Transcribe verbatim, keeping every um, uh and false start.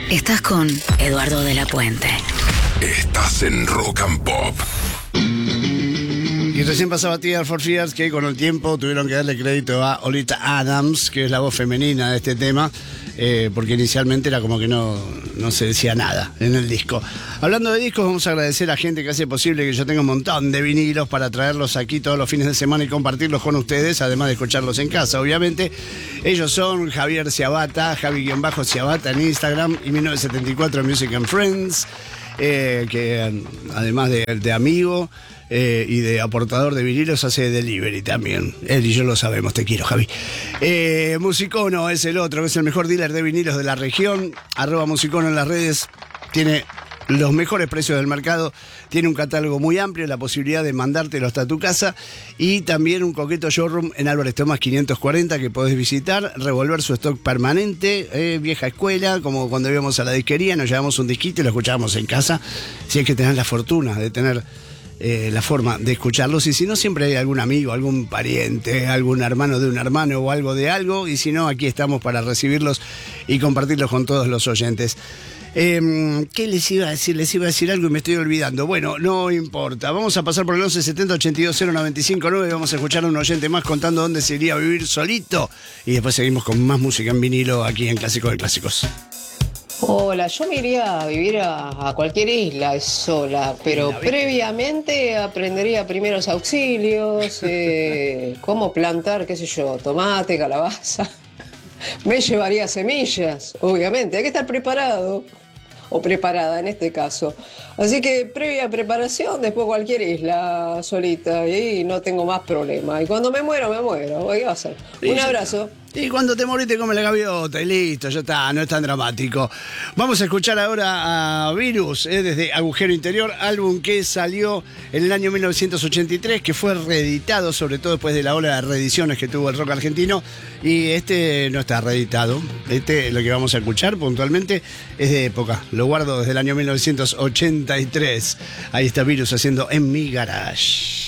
Estás con Eduardo de la Puente. Estás en Rock and Pop. Y recién pasaba Tears for Fears, que con el tiempo tuvieron que darle crédito a Olivia Adams, que es la voz femenina de este tema, eh, porque inicialmente era como que no, no se decía nada en el disco. Hablando de discos, vamos a agradecer a gente que hace posible que yo tenga un montón de vinilos para traerlos aquí todos los fines de semana y compartirlos con ustedes, además de escucharlos en casa, obviamente. Ellos son Javier Ciabata, Javi-Ciabata en Instagram, y mil novecientos setenta y cuatro Music and Friends, eh, que además de, de amigo eh, y de aportador de vinilos, hace delivery también. Él y yo lo sabemos, te quiero, Javi. Eh, Musicono es el otro, que es el mejor dealer de vinilos de la región. Arroba Musicono en las redes. Tiene los mejores precios del mercado, tiene un catálogo muy amplio, la posibilidad de mandártelo hasta tu casa, y también un coqueto showroom en Álvarez Tomás quinientos cuarenta que podés visitar, revolver su stock permanente, eh, vieja escuela, como cuando íbamos a la disquería, nos llevamos un disquito y lo escuchábamos en casa, si es que tenés la fortuna de tener eh, la forma de escucharlos, y si no, siempre hay algún amigo, algún pariente, algún hermano de un hermano o algo de algo, y si no, aquí estamos para recibirlos y compartirlos con todos los oyentes. Eh, ¿Qué les iba a decir? Les iba a decir algo y me estoy olvidando. Bueno, no importa. Vamos a pasar por el once setenta ochenta y dos cero noventa y cinco nueve. Vamos a escuchar a un oyente más contando dónde se iría a vivir solito. Y después seguimos con más música en vinilo aquí en Clásicos de Clásicos. Hola, yo me iría a vivir a, a cualquier isla sola, pero previamente aprendería primeros auxilios, eh, cómo plantar, qué sé yo, tomate, calabaza. Me llevaría semillas, obviamente, hay que estar preparado, o preparada en este caso. Así que previa preparación, después cualquier isla solita, y no tengo más problema. Y cuando me muero, me muero. ¿Qué va a hacer? Un abrazo. Y cuando te morís te come la gaviota y listo, ya está, no es tan dramático. Vamos a escuchar ahora a Virus, eh, desde Agujero Interior, álbum que salió en el año mil novecientos ochenta y tres, que fue reeditado, sobre todo después de la ola de reediciones que tuvo el rock argentino, y este no está reeditado. Este, lo que vamos a escuchar puntualmente, es de época, lo guardo desde el año mil novecientos ochenta y tres. Ahí está Virus haciendo En Mi Garage.